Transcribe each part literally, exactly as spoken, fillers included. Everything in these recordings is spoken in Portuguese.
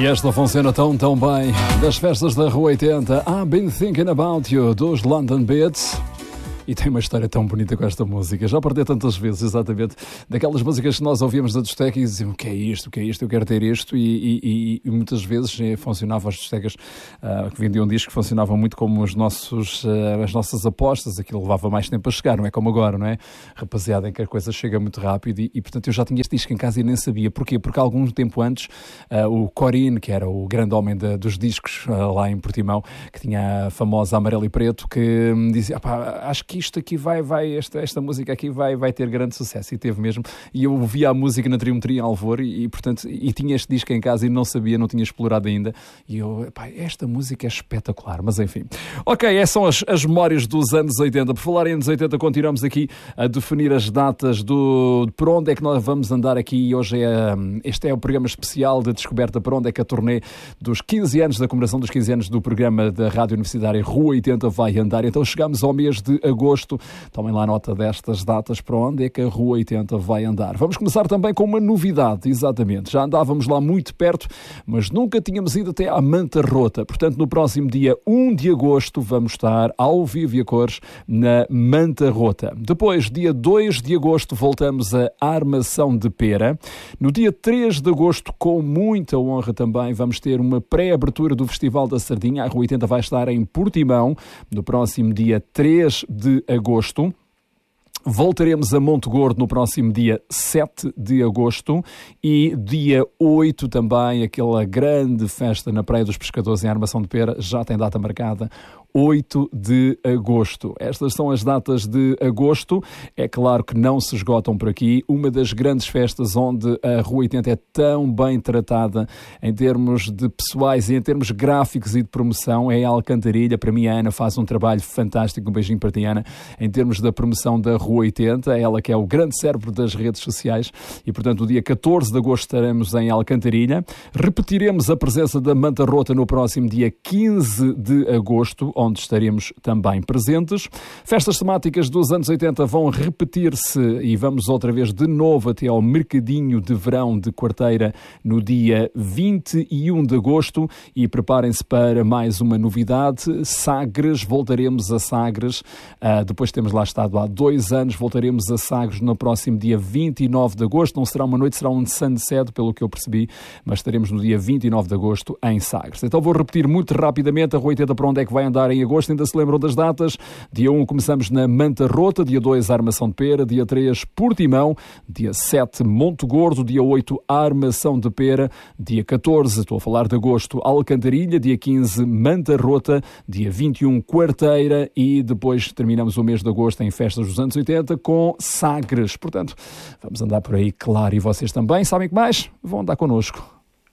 E esta funciona tão, tão bem. Das festas da Rua oitenta, I've Been Thinking About You, dos London Beats. E tem uma história tão bonita com esta música. Já partilhei tantas vezes, exatamente, daquelas músicas que nós ouvíamos da discoteca e diziam: o que é isto, o que é isto, eu quero ter isto. E, e, e muitas vezes funcionavam as discotecas uh, que vendiam discos, funcionavam muito como os nossos, uh, as nossas apostas. Aquilo levava mais tempo a chegar, não é como agora, não é? Rapaziada, em que a coisa chega muito rápido. E, e portanto eu já tinha este disco em casa e nem sabia. Porquê? Porque há algum tempo antes, uh, o Corinne, que era o grande homem de, dos discos uh, lá em Portimão, que tinha a famosa Amarelo e Preto, que me dizia: pá, acho que isto aqui vai, vai esta, esta música aqui vai, vai ter grande sucesso, e teve mesmo. E eu ouvia a música na Triumetria em Alvor e, e portanto, e tinha este disco em casa e não sabia, não tinha explorado ainda, e eu, pá, esta música é espetacular, mas enfim. Ok, essas são as, as memórias dos anos oitenta. Por falar em anos oitenta, continuamos aqui a definir as datas do, de por onde é que nós vamos andar aqui, e hoje é, este é o programa especial de descoberta por onde é que a turnê dos quinze anos, da comemoração dos quinze anos do programa da Rádio Universitária Rua oitenta vai andar. Então chegamos ao mês de agosto. Tomem lá nota destas datas, para onde é que a Rua oitenta vai andar. Vamos começar também com uma novidade, exatamente. Já andávamos lá muito perto, mas nunca tínhamos ido até à Manta Rota. Portanto, no próximo dia um de agosto vamos estar ao vivo e a cores na Manta Rota. Depois, dia dois de agosto, voltamos a Armação de Pera. No dia três de agosto, com muita honra também, vamos ter uma pré-abertura do Festival da Sardinha. A Rua oitenta vai estar em Portimão no próximo dia três de agosto. Voltaremos a Monte Gordo no próximo dia sete de agosto e dia oito também, aquela grande festa na Praia dos Pescadores em Armação de Pera, já tem data marcada. oito de agosto. Estas são as datas de agosto. É claro que não se esgotam por aqui. Uma das grandes festas onde a Rua oitenta é tão bem tratada em termos de pessoais e em termos gráficos e de promoção é a Alcantarilha. Para mim a Ana faz um trabalho fantástico, um beijinho para ti, Ana, em termos da promoção da Rua oitenta. Ela que é o grande cérebro das redes sociais e, portanto, o dia catorze de agosto estaremos em Alcantarilha. Repetiremos a presença da Manta Rota no próximo dia quinze de agosto, onde estaremos também presentes. Festas temáticas dos anos oitenta vão repetir-se e vamos outra vez de novo até ao Mercadinho de Verão de Quarteira no dia vinte e um de agosto e preparem-se para mais uma novidade, Sagres. Voltaremos a Sagres, uh, depois temos lá estado há dois anos, voltaremos a Sagres no próximo dia vinte e nove de agosto. Não será uma noite, será um sunset, pelo que eu percebi, mas estaremos no dia vinte e nove de agosto em Sagres. Então vou repetir muito rapidamente a Rua oitenta para onde é que vai andar em agosto. Ainda se lembram das datas? Dia um começamos na Manta Rota, dia dois Armação de Pera, dia três Portimão, dia sete Monte Gordo, dia oito Armação de Pera, dia catorze, estou a falar de agosto, Alcantarilha, dia quinze Manta Rota, dia vinte e um Quarteira e depois terminamos o mês de agosto em festas dos anos oitenta com Sagres. Portanto, vamos andar por aí, claro, e vocês também. Sabem que mais? Vão andar connosco.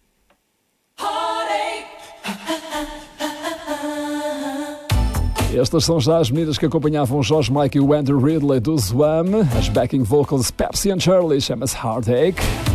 Estas são já as meninas que acompanhavam George Michael e o Andrew Ridley do Zwam. As backing vocals Pepsi and Shirley, chama-se Heartache.